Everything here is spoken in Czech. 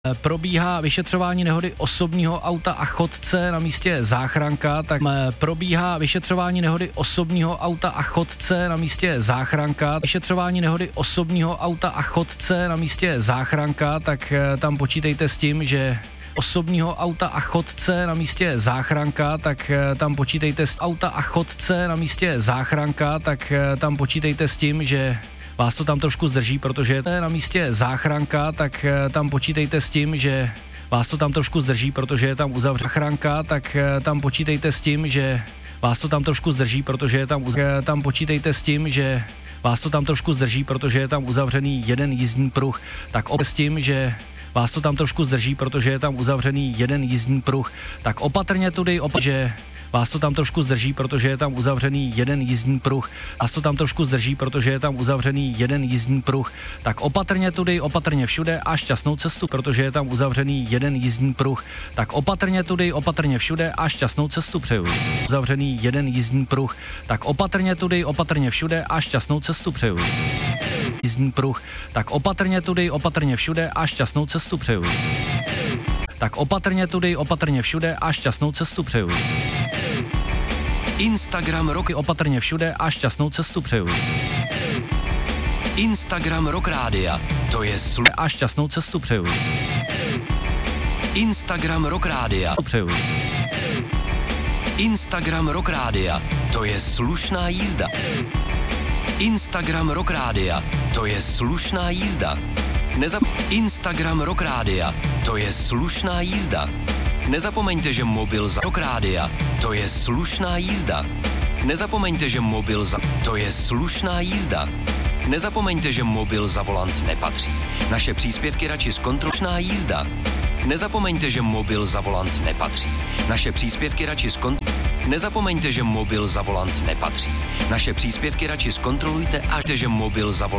Probíhá vyšetřování nehody osobního auta a chodce na místě záchranka, tak probíhá vyšetřování nehody osobního auta a chodce na místě záchranka, vyšetřování nehody osobního auta a chodce na místě záchranka, tak tam počítejte s tím, že osobního auta a chodce na místě záchranka, tak tam počítejte s auta a chodce na místě záchranka, tak tam počítejte s tím, že vás to tam trošku zdrží, protože je na místě záchranka, tak tam počítejte s tím, že vás to tam trošku zdrží, protože je tam uzavřená záchranka, tak tam počítejte s tím, že vás to tam trošku zdrží, protože je tam počítejte s tím, že vás to tam trošku zdrží, protože je tam uzavřený jeden jízdní pruh, tak s tím, že vás to tam trošku zdrží, protože je tam uzavřený jeden jízdní pruh, tak opatrně tudy, že vás to tam trošku zdrží, protože je tam uzavřený jeden jízdní pruh. Vás to tam trošku zdrží, protože je tam uzavřený jeden jízdní pruh. Tak opatrně tudy, opatrně všude a šťastnou cestu, protože je tam uzavřený jeden jízdní pruh. Tak opatrně tudy, opatrně všude a šťastnou cestu přeju. Uzavřený jeden jízdní pruh. Tak opatrně tudy, opatrně všude a šťastnou cestu přeju. Jízdní pruh. Tak opatrně tudy, opatrně všude a šťastnou cestu přeju. Tak opatrně tudy, opatrně všude a šťastnou cestu přeju. Instagram Rock. Opatrně všude a šťastnou cestu přeju. Instagram Rock Rádia. To je a šťastnou cestu přeju. Instagram Rock Rádia. Přeju. Instagram Rock Rádia. To je slušná jízda. Instagram Rock Rádia. To je slušná jízda. Instagram Rock Rádia. To je slušná jízda. Nezapomeňte, že mobil za Rock Rádia. To je slušná jízda. Nezapomeňte, že mobil za... To je slušná jízda. Nezapomeňte, že mobil za volant nepatří. Naše příspěvky radši zkontrolujte jízda. Nezapomeňte, že mobil za volant nepatří. Naše příspěvky radši Nezapomeňte, že mobil za volant nepatří. Naše příspěvky radši zkontrolujte, až že mobil za volant